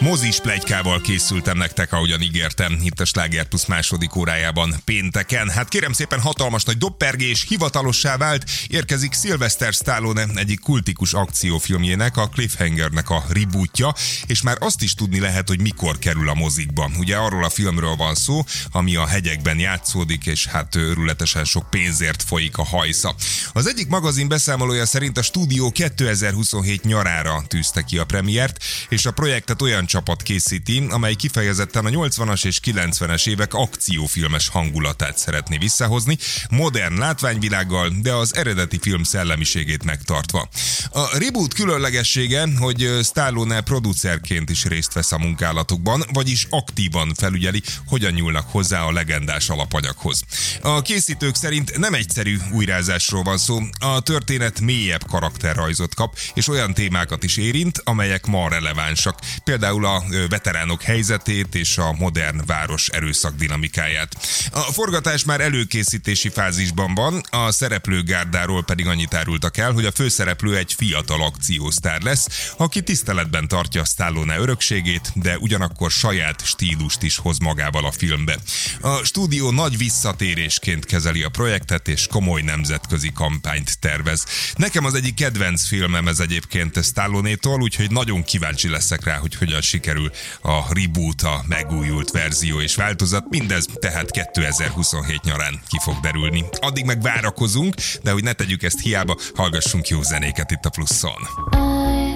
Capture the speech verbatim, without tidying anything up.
Mozis pletykával készültem nektek, ahogyan ígértem, itt a Sláger Plusz második órájában pénteken. Hát kérem szépen, hatalmas nagy doppergés, hivatalossá vált, érkezik Sylvester Stallone egyik kultikus akciófilmjének, a Cliffhangernek a rebootja, és már azt is tudni lehet, hogy mikor kerül a mozikba. Ugye arról a filmről van szó, ami a hegyekben játszódik, és hát őrületesen sok pénzért folyik a hajsza. Az egyik magazin beszámolója szerint a stúdió kétezer-huszonhét nyarára tűzte ki a premiért, és a projektet olyan csapat készíti, amely kifejezetten a nyolcvanas és kilencvenes évek akciófilmes hangulatát szeretné visszahozni, modern látványvilággal, de az eredeti film szellemiségét megtartva. A reboot különlegessége, hogy Stallone producerként is részt vesz a munkálatokban, vagyis aktívan felügyeli, hogyan nyúlnak hozzá a legendás alapanyaghoz. A készítők szerint nem egyszerű újrázásról van szó, a történet mélyebb karakterrajzot kap, és olyan témákat is érint, amelyek ma relevánsak. Például a veteránok helyzetét és a modern város erőszak dinamikáját. A forgatás már előkészítési fázisban van, a szereplőgárdáról pedig annyit árultak el, hogy a főszereplő egy fiatal akciósztár lesz, aki tiszteletben tartja Stallone örökségét, de ugyanakkor saját stílust is hoz magával a filmbe. A stúdió nagy visszatérésként kezeli a projektet, és komoly nemzetközi kampányt tervez. Nekem az egyik kedvenc filmem ez egyébként Stallone-tól, úgyhogy nagyon kíváncsi leszek rá, hogy hogyan sikerül a reboot, a megújult verzió és változat. Mindez tehát kétezer-huszonhét nyarán ki fog derülni. Addig meg várakozunk, de hogy ne tegyük ezt hiába, hallgassunk jó zenéket itt a Pluszon.